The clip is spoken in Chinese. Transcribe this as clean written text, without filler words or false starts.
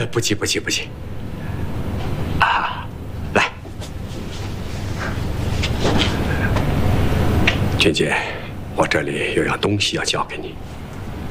不急不急不急。啊，来，俊杰，我这里有样东西要交给你。